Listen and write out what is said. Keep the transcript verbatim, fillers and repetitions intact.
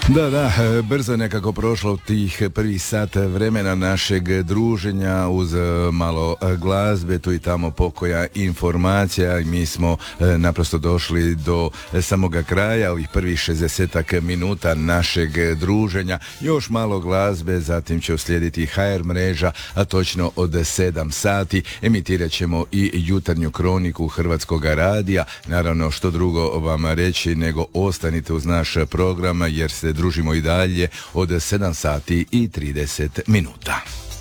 Da, da, brzo nekako prošlo tih prvih sat vremena našeg druženja uz malo glazbe, tu i tamo pokoja informacija i mi smo naprosto došli do samoga kraja ovih prvih šezdesetak minuta našeg druženja. Još malo glazbe, zatim će uslijediti ha er mreža, a točno od sedam sati emitirat ćemo i jutarnju kroniku Hrvatskog radija. Naravno, što drugo vam reći nego ostanite uz naš program jer se družimo i dalje od sedam sati i trideset minuta.